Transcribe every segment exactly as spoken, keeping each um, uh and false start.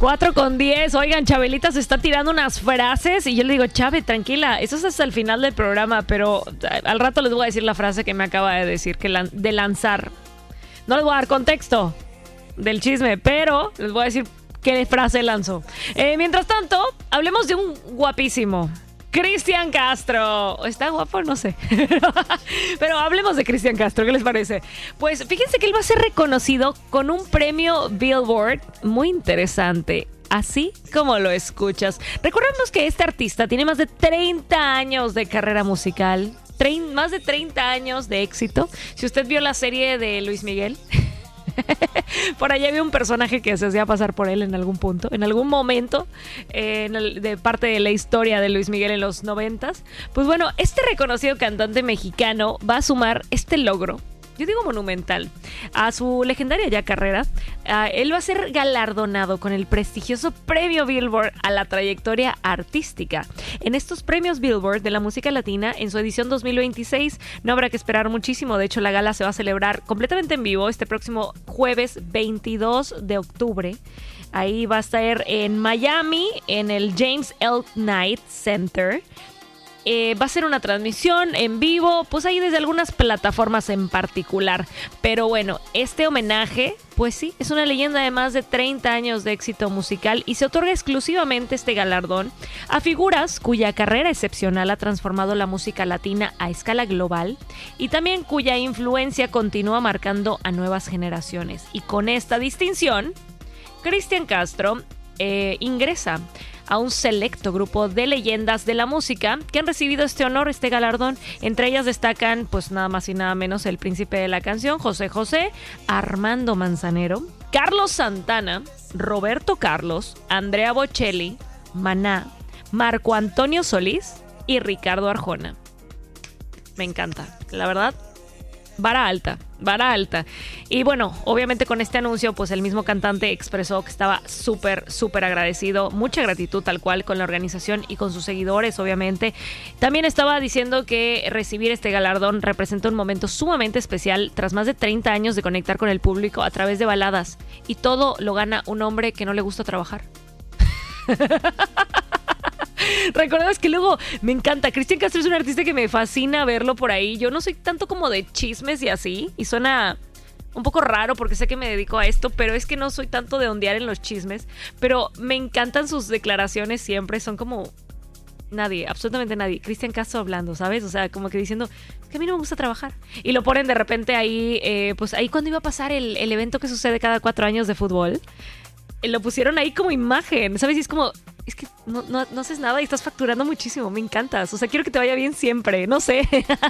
cuatro con diez. Oigan, Chabelita se está tirando unas frases y yo le digo, Chabe, tranquila, eso es hasta el final del programa, pero al rato les voy a decir la frase que me acaba de decir, que lan- de lanzar. No les voy a dar contexto del chisme, pero les voy a decir qué frase lanzó. Eh, mientras tanto, hablemos de un guapísimo. Cristian Castro. ¿Está guapo? No sé. Pero hablemos de Cristian Castro. ¿Qué les parece? Pues fíjense que él va a ser reconocido con un premio Billboard muy interesante. Así como lo escuchas. Recordemos que este artista tiene más de treinta años de carrera musical. Trein, más de treinta años de éxito. Si usted vio la serie de Luis Miguel... por allá había un personaje que se hacía pasar por él en algún punto, en algún momento, eh, en el, de parte de la historia de Luis Miguel en los noventas. Pues bueno, este reconocido cantante mexicano va a sumar este logro, yo digo monumental, a su legendaria ya carrera. Uh, él va a ser galardonado con el prestigioso premio Billboard a la trayectoria artística. En estos premios Billboard de la música latina, en su edición dos mil veintiséis, no habrá que esperar muchísimo. De hecho, la gala se va a celebrar completamente en vivo este próximo jueves veintidós de octubre. Ahí va a estar en Miami, en el James L. Knight Center. Eh, va a ser una transmisión en vivo, pues ahí desde algunas plataformas en particular. Pero bueno, este homenaje, pues sí, es una leyenda de más de treinta años de éxito musical y se otorga exclusivamente este galardón a figuras cuya carrera excepcional ha transformado la música latina a escala global y también cuya influencia continúa marcando a nuevas generaciones. Y con esta distinción, Cristian Castro eh, ingresa a un selecto grupo de leyendas de la música que han recibido este honor, este galardón. Entre ellas destacan, pues nada más y nada menos, el príncipe de la canción, José José, Armando Manzanero, Carlos Santana, Roberto Carlos, Andrea Bocelli, Maná, Marco Antonio Solís y Ricardo Arjona. Me encanta, la verdad. Vara alta, vara alta. Y bueno, obviamente con este anuncio, pues el mismo cantante expresó que estaba súper, súper agradecido. Mucha gratitud tal cual con la organización y con sus seguidores, obviamente. También estaba diciendo que recibir este galardón representa un momento sumamente especial tras más de treinta años de conectar con el público a través de baladas. Y todo lo gana un hombre que no le gusta trabajar. ¿Recuerdas que luego me encanta? Cristian Castro es un artista que me fascina verlo por ahí. Yo no soy tanto como de chismes y así, y suena un poco raro porque sé que me dedico a esto, pero es que no soy tanto de ondear en los chismes. Pero me encantan sus declaraciones siempre, son como nadie, absolutamente nadie. Cristian Castro hablando, ¿sabes? O sea, como que diciendo que a mí no me gusta trabajar. Y lo ponen de repente ahí, eh, pues ahí cuando iba a pasar el, el evento que sucede cada cuatro años de fútbol, eh, lo pusieron ahí como imagen, ¿sabes? Y es como... Es que no, no, no haces nada y estás facturando muchísimo, me encantas. O sea, quiero que te vaya bien siempre, no sé.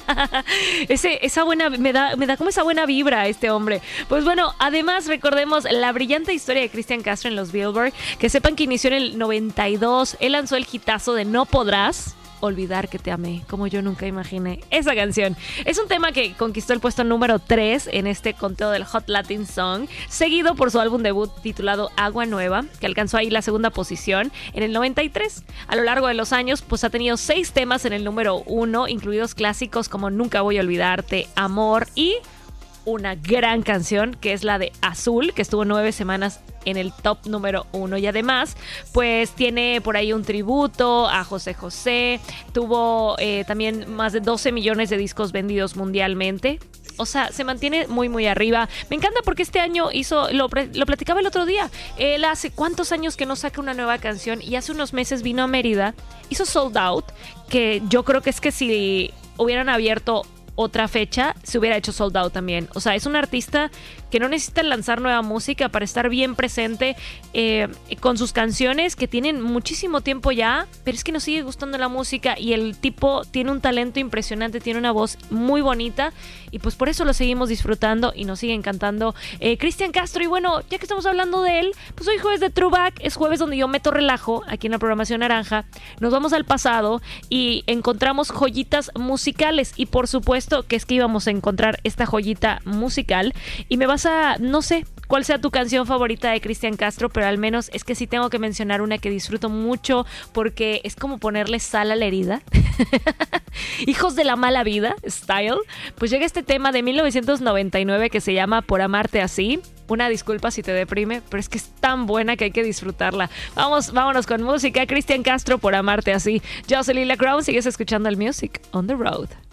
Ese, esa buena, me da, me da como esa buena vibra este hombre. Pues bueno, además recordemos la brillante historia de Cristian Castro en los Billboard. Que sepan que inició en el noventa y dos. Él lanzó el hitazo de No Podrás Olvidar que te amé, como yo nunca imaginé. Esa canción es un tema que conquistó el puesto número tres en este conteo del Hot Latin Song, seguido por su álbum debut titulado Agua Nueva, que alcanzó ahí la segunda posición en el noventa y tres. A lo largo de los años, pues ha tenido seis temas en el número uno, incluidos clásicos como Nunca Voy a Olvidarte, Amor y una gran canción que es la de Azul, que estuvo nueve semanas en el top número uno. Y además, pues tiene por ahí un tributo a José José. Tuvo eh, también más de doce millones de discos vendidos mundialmente. O sea, se mantiene muy, muy arriba. Me encanta porque este año hizo, lo, lo platicaba el otro día, él hace cuántos años que no saca una nueva canción y hace unos meses vino a Mérida, hizo Sold Out, que yo creo que es que si hubieran abierto otra fecha, se hubiera hecho sold out también. O sea, es un artista que no necesita lanzar nueva música para estar bien presente eh, con sus canciones que tienen muchísimo tiempo ya, pero es que nos sigue gustando la música y el tipo tiene un talento impresionante, tiene una voz muy bonita y pues por eso lo seguimos disfrutando y nos sigue encantando eh, Cristian Castro. Y bueno, ya que estamos hablando de él, pues hoy jueves de Throwback, es jueves donde yo meto relajo aquí en la programación naranja. Nos vamos al pasado y encontramos joyitas musicales y por supuesto supuesto que es que íbamos a encontrar esta joyita musical y me vas a, no sé cuál sea tu canción favorita de Cristian Castro, pero al menos es que sí tengo que mencionar una que disfruto mucho porque es como ponerle sal a la herida. Hijos de la mala vida, style. Pues llega este tema de mil novecientos noventa y nueve que se llama Por amarte así. Una disculpa si te deprime, pero es que es tan buena que hay que disfrutarla. Vamos, vámonos con música. Cristian Castro, Por amarte así. Yo soy Lila Crown, sigues escuchando el Music on the Road.